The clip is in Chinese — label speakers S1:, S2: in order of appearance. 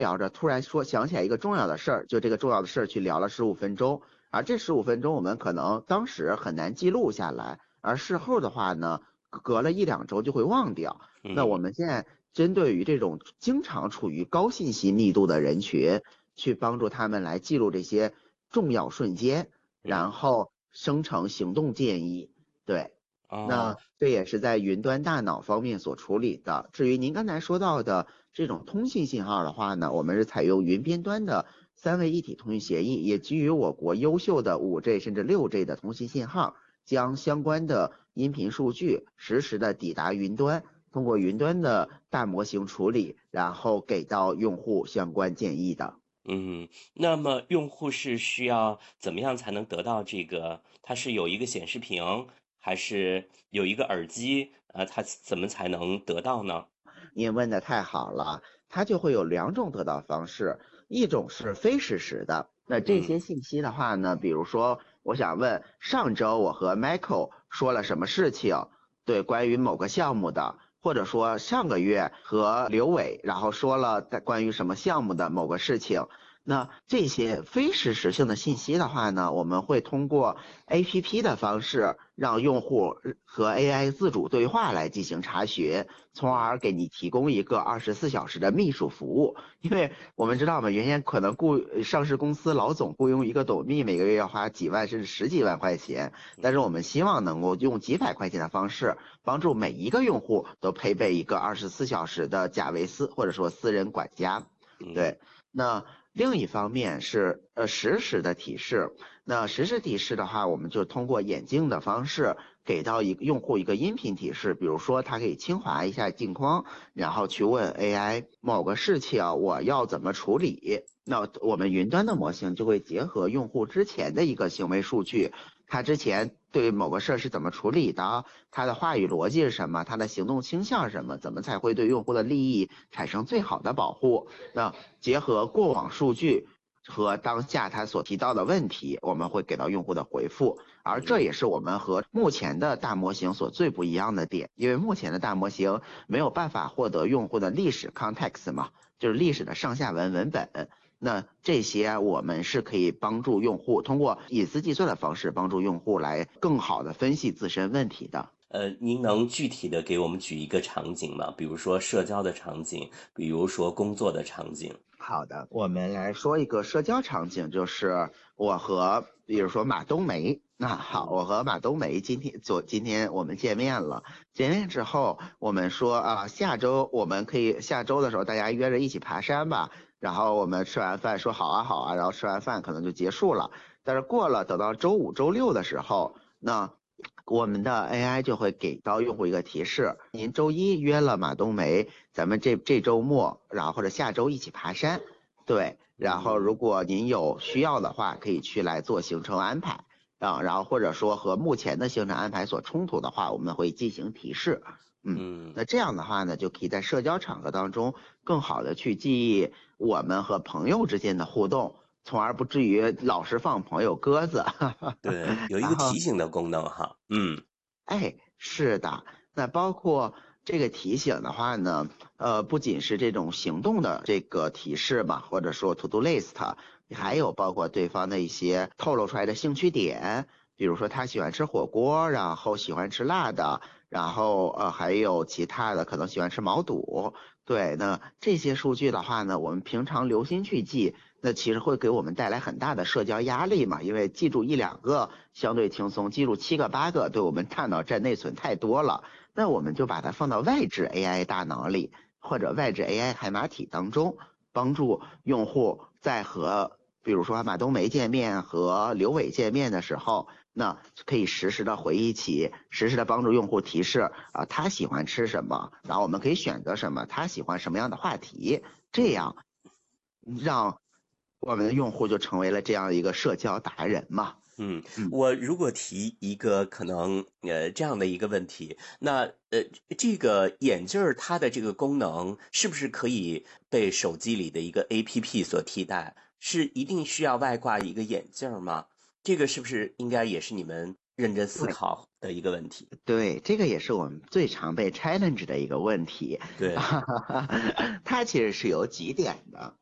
S1: 聊着，突然想起来一个重要的事儿，就这个重要的事儿去聊了15分钟，而这15分钟我们可能当时很难记录下来，而事后的话呢，隔了1、2周就会忘掉。那我
S2: 嗯
S1: 们现在针对于这种经常处于高信息密度的人群，去帮助他们来记录这些重要瞬间，
S2: 嗯。
S1: 然后生成行动建议。对。那
S2: 哦。
S1: 这也是在云端大脑方面所处理的。至于您刚才说到的这种通信信号的话呢，我们是采用云边端的3位一体通讯协议，也基于我国优秀的5G 甚至6G 的通信信号，将相关的音频数据实时的抵达云端，通过云端的大模型处理，然后给到用户相关建议的。
S2: 嗯，那么用户是需要怎么样才能得到这个？它是有一个显示屏，还是有一个耳机？它怎么才能得到呢？
S1: 您问的太好了，它就会有2种得到方式，一种是非实时的，那这
S2: 嗯
S1: 些信息的话呢，比如说我想问上周我和 Michael 说了什么事情，对，关于某个项目的，或者说上个月和刘伟然后说了关于什么项目的某个事情。那这些非实时性的信息的话呢，我们会通过 APP 的方式让用户和 AI 自主对话来进行查询，从而给你提供一个24小时的秘书服务。因为我们知道嘛，原先可能上市公司老总雇佣一个董秘，每个月要花几万甚至十几万块钱，但是我们希望能够用几百块钱的方式，帮助每一个用户都配备一个24小时的贾维斯或者说私人管家。
S2: 嗯
S1: 对。那另一方面是实时的提示，那实时提示的话，我们就通过眼镜的方式给到一个用户一个音频提示，比如说他可以轻划一下镜框，然后去问 AI 某个事情我要怎么处理。那我们云端的模型就会结合用户之前的一个行为数据，他之前对某个事儿是怎么处理的，他的话语逻辑是什么，他的行动倾向是什么，怎么才会对用户的利益产生最好的保护。那结合过往数据和当下他所提到的问题，我们会给到用户的回复，而这
S2: 嗯
S1: 也是我们和目前的大模型所最不一样的点，因为目前的大模型没有办法获得用户的历史 context 嘛，就是历史的上下文文本。那这些我们是可以帮助用户通过隐私计算的方式帮助用户来更好的分析自身问题的。
S2: 您能具体的给我们举一个场景吗？比如说社交的场景，比如说工作的场景。
S1: 好的，我们来说一个社交场景，就是我和比如说马冬梅。那好，
S2: 嗯
S1: 我和马冬梅今天我们见面了，见面之后我们说啊，下周我们可以下周的时候大家约着一起爬山吧。然后我们吃完饭说好啊好啊，然后吃完饭可能就结束了。但是过了等到周五周六的时候，那我们的 AI 就会给到用户一个提示，您周一约了马冬梅，咱们这周末，然后或者下周一起爬山。对，然后
S2: 嗯
S1: 如果您有需要的话，可以去来做行程安排啊，然后或者说和目前的行程安排所冲突的话，我们会进行提示。
S2: 嗯。
S1: 那这样的话呢，就可以在社交场合当中更好的去记忆我们和朋友之间的互动，从而不至于老是放朋友鸽子。
S2: 对，有一个
S1: 然后
S2: 提醒的功能哈。嗯
S1: 哎，是的，那包括这个提醒的话呢，不仅是这种行动的这个提示嘛，或者说 to do list，还
S2: 嗯
S1: 有包括对方的一些透露出来的兴趣点，比如说他喜欢吃火锅，然后喜欢吃辣的，然后还有其他的可能喜欢吃毛肚。对，那这些数据的话呢，我们平常留心去记，那其实会给我们带来很大的社交压力嘛，因为记住1、2个相对轻松，记住7个8个对我们大脑占内存太多了。那我们就把它放到外置 AI 大脑里或者外置 AI 海马体当中，帮助用户在和比如说马冬梅见面和刘伟见面的时候，那可以实时的回忆起，实时的帮助用户提示啊，他喜欢吃什么，然后我们可以选择什么，他喜欢什么样的话题，这
S2: 嗯
S1: 样让我们的用户就成为了这样一个社交达人嘛。
S2: 嗯。
S1: 嗯。
S2: 我如果提一个可能这样的一个问题，那这个眼镜儿它的这个功能是不是可以被手机里的一个 APP 所替代？是一定需要外挂一个眼镜儿吗？这个是不是应该也是你们认真思
S1: 对。
S2: 考的一个问题？
S1: 对，这个也是我们最常被 challenge 的一个问题。
S2: 对。
S1: 它其实是有几点的。